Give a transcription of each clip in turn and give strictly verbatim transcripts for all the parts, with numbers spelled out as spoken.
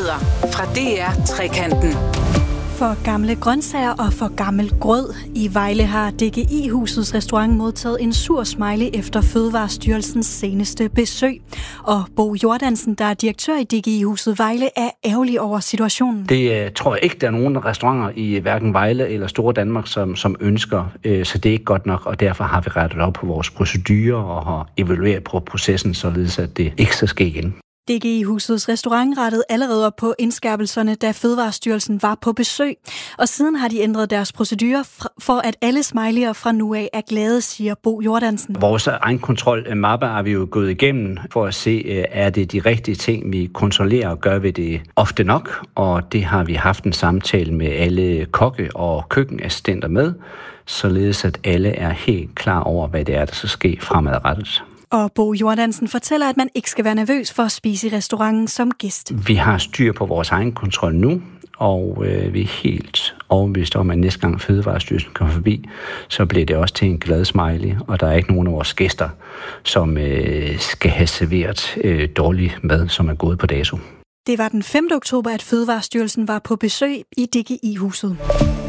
Nyheder fra D R Trekanten. For gamle grøntsager og for gammel grød. I Vejle har D G I-husets restaurant modtaget en sur smiley efter Fødevarestyrelsens seneste besøg. Og Bo Jordansen, der er direktør i D G I-huset Vejle, er ærgerlig over situationen. Det uh, tror jeg ikke, der er nogen restauranter i hverken Vejle eller Store Danmark, som, som ønsker, uh, så det er ikke godt nok, og derfor har vi rettet op på vores procedurer og har evalueret på processen, således at det ikke skal ske igen. D G I-husets restaurant rettede allerede op på indskærpelserne, da Fødevarestyrelsen var på besøg. Og siden har de ændret deres procedurer for, at alle smiley'er fra nu af er glade, siger Bo Jordansen. Vores egen kontrolmappe har vi jo gået igennem for at se, er det de rigtige ting, vi kontrollerer og gør vi det ofte nok. Og det har vi haft en samtale med alle kokke og køkkenassistenter med, således at alle er helt klar over, hvad det er, der skal ske fremadrettet. Og Bo Jordansen fortæller, at man ikke skal være nervøs for at spise i restauranten som gæst. Vi har styr på vores egen kontrol nu, og øh, vi er helt overbevist om, at næste gang Fødevarestyrelsen kommer forbi, så bliver det også til en glad smiley, og der er ikke nogen af vores gæster, som øh, skal have serveret øh, dårlig mad, som er gået på dato. Det var den femte oktober, at Fødevarestyrelsen var på besøg i D G I-huset.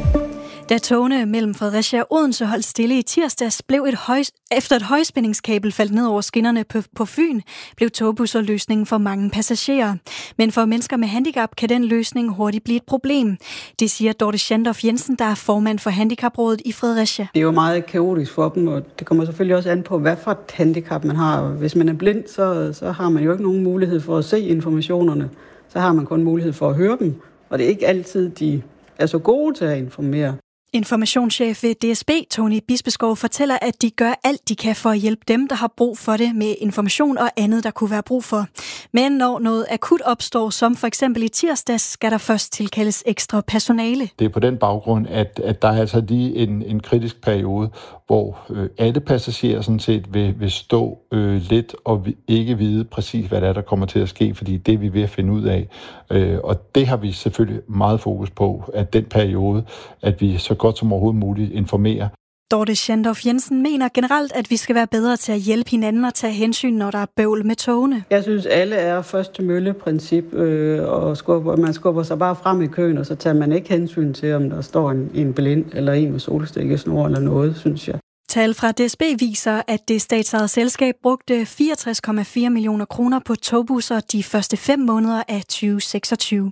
Da togene mellem Fredericia og Odense holdt stille i tirsdags, blev et høj... efter et højspændingskabel faldt ned over skinnerne på, på Fyn, blev togbusser løsningen for mange passagerer. Men for mennesker med handicap kan den løsning hurtigt blive et problem. Det siger Dorte Schandorf Jensen, der er formand for Handicaprådet i Fredericia. Det er jo meget kaotisk for dem, og det kommer selvfølgelig også an på, hvad for et handicap man har. Hvis man er blind, så, så har man jo ikke nogen mulighed for at se informationerne. Så har man kun mulighed for at høre dem, og det er ikke altid, de er så gode til at informere. Informationschef ved D S B, Tony Bispeskov, fortæller, at de gør alt, de kan for at hjælpe dem, der har brug for det med information og andet, der kunne være brug for. Men når noget akut opstår, som for eksempel i tirsdags, skal der først tilkaldes ekstra personale. Det er på den baggrund, at, at der er altså lige en, en kritisk periode, hvor øh, alle passagerer sådan set vil, vil stå øh, lidt og vi, ikke vide præcis, hvad det er, der kommer til at ske, fordi det er vi ved at finde ud af. Øh, og det har vi selvfølgelig meget fokus på, at den periode, at vi så godt som overhovedet muligt informerer. Dorte Schandorf Jensen mener generelt, at vi skal være bedre til at hjælpe hinanden og tage hensyn, når der er bøvl med togene. Jeg synes, alle er første mølle-princip, øh, og skubber, man skubber sig bare frem i køen, og så tager man ikke hensyn til, om der står en, en blind eller en med solstikkesnor eller noget, synes jeg. Tal fra D S B viser, at det statsejede selskab brugte fireogtres komma fire millioner kroner på togbusser de første fem måneder af tyve seksogtyve.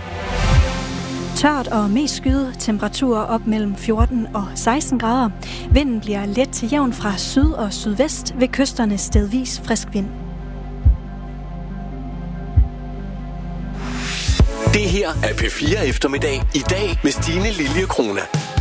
Tørt og mest skyet, temperaturer op mellem fjorten og seksten grader. Vinden bliver let til jævn fra syd og sydvest, ved kysterne stedvis frisk vind. Det her er P fire Eftermiddag i dag med Stine Lilje Krone.